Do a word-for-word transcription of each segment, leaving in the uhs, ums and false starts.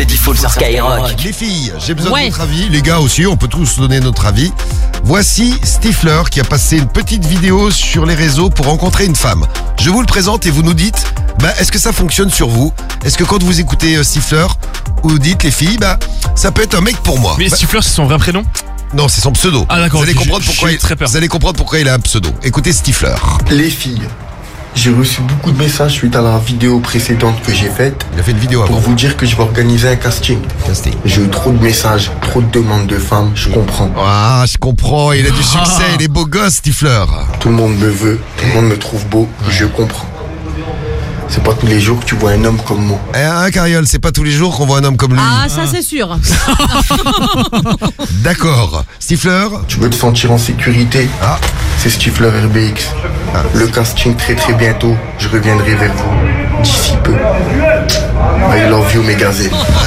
de Diffoul sur Skyrock. Les filles, j'ai besoin Ouais. de votre avis. Les gars aussi, on peut tous donner notre avis. Voici Stifler qui a passé une petite vidéo sur les réseaux pour rencontrer une femme. Je vous le présente et vous nous dites, bah, est-ce que ça fonctionne sur vous? Est-ce que quand vous écoutez euh, Stifler, vous dites les filles, bah, ça peut être un mec pour moi. Mais Bah, Stifler, c'est son vrai prénom? non, c'est son pseudo. Ah, d'accord, Vous allez ok, comprendre j'ai- pourquoi j'ai il, très peur. vous allez comprendre pourquoi il a un pseudo. Écoutez Stifler. Les filles, j'ai reçu beaucoup de messages suite à la vidéo précédente que j'ai faite Il a fait une vidéo pour avant. vous dire que je vais organiser un casting. Casting. J'ai eu trop de messages, trop de demandes de femmes, je comprends. Ah, je comprends. Il a du succès. Il est beau gosse, Stifler. Tout le monde me veut, tout le monde me trouve beau, je comprends. C'est pas tous les jours que tu vois un homme comme moi. Eh, hein, Cariole, c'est pas tous les jours qu'on voit un homme comme lui. Ah, ça c'est sûr. D'accord. Stifler. Tu veux te sentir en sécurité? Ah. C'est Stifler R B X. Le casting très très bientôt, je reviendrai vers vous. D'ici peu. I love you mes gazelles.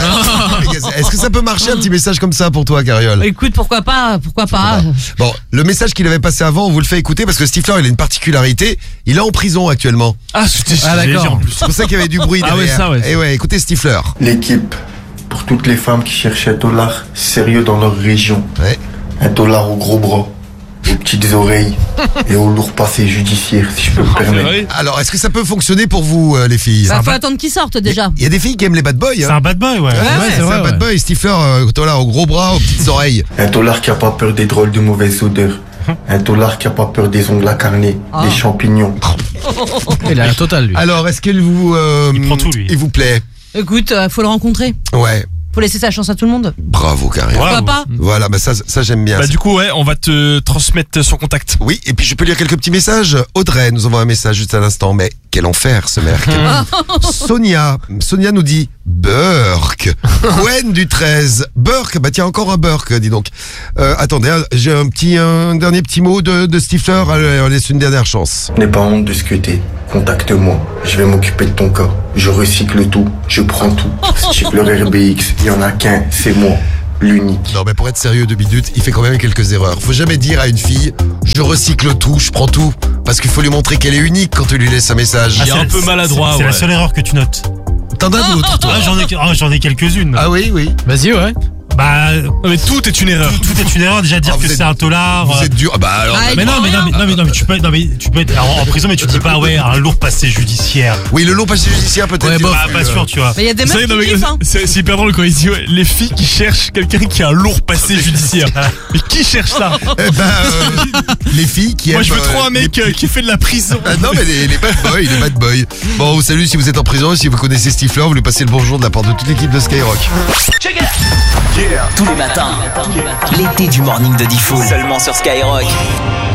Est-ce que ça peut marcher un petit message comme ça pour toi, Cariole? Écoute, pourquoi pas, pourquoi pas. Bon, le message qu'il avait passé avant, on vous le fait écouter parce que Stifler, il a une particularité. Il est en prison actuellement. Ah, c'était Ah, j'allais d'accord. dire en plus. C'est pour ça qu'il y avait du bruit Ah ouais, derrière. ça, ouais. Et ouais, écoutez Stifler. L'équipe, pour toutes les femmes qui cherchent un dollar sérieux dans leur région. Ouais. Un dollar au gros bras, aux petites oreilles et au lourd passé judiciaire, si je peux me permettre. Ouais. Alors, est-ce que ça peut fonctionner pour vous, euh, les filles? Bah, faut attendre qu'ils sortent déjà. Il y a des filles qui aiment les bad boys. C'est Hein. un bad boy, ouais. Ouais, c'est un bad boy. Stifler, euh, toi là, au gros bras, aux petites oreilles. Un dollar qui a pas peur des drôles de mauvaises odeurs. Un dollar qui a pas peur des ongles accarnés, Ah. des champignons. Il a la totale, lui. Alors, est-ce qu'elle vous, euh, Il prend tout, lui. il vous plaît? Écoute, euh, faut le rencontrer. Ouais. Faut laisser sa chance à tout le monde. Bravo, Cariole. Pourquoi pas? Voilà, bah ça, ça j'aime bien. Bah, du coup, ouais, on va te transmettre son contact. Oui, et puis je peux lire quelques petits messages. Audrey nous envoie un message juste à l'instant, mais quel enfer ce mec. Sonia, Sonia nous dit Burke, Gwen du treize, Burke, bah tiens encore un Burke, dis donc. Euh, attendez, hein, j'ai un petit, un dernier petit mot de, de Stifler, allez, on laisse une dernière chance. N'aie pas honte de ce que t'es. Contacte-moi, je vais m'occuper de ton cas. Je recycle tout, je prends tout. Stifler R B X, il y en a qu'un, c'est moi, l'unique. Non mais pour être sérieux, de Bidut, il fait quand même quelques erreurs. Faut jamais dire à une fille, je recycle tout, je prends tout, parce qu'il faut lui montrer qu'elle est unique quand tu lui laisses un message. Il est un peu maladroit, C'est ouais. la seule erreur que tu notes. T'en as d'autres, toi? Ah, j'en ai, ah, j'en ai quelques-unes. Ah oui, oui. Vas-y, ouais. Bah, Non, mais tout est une erreur. tout, tout est une erreur. Déjà dire Ah, vous que êtes- c'est un tolard. Vous êtes dur. Ah bah alors. Ah, Mais non, mais non, mais non, mais non, mais tu peux, non, mais tu peux être en, en prison, mais tu dis pas, ouais, un lourd passé judiciaire. Oui, le long passé judiciaire peut-être. Ouais, du- bon, pas, pas sûr, tu vois. Mais il y a des Vous meufs savez, non, qui mais, kiffent, hein. c'est c'est hyper drôle quand il dit ouais, les filles qui cherchent quelqu'un qui a un lourd passé judiciaire. Mais qui cherche ça? Eh ben, euh, les filles qui Moi, aiment, je veux trop euh, un mec les- euh, qui fait de la prison. Ah non mais les, les bad boys, les bad boys. Bon, vous salut si vous êtes en prison, si vous connaissez Stifler, vous lui passez le bonjour de la part de toute l'équipe de Skyrock. Tous les matins, l'été du morning de Diffoul. Seulement sur Skyrock.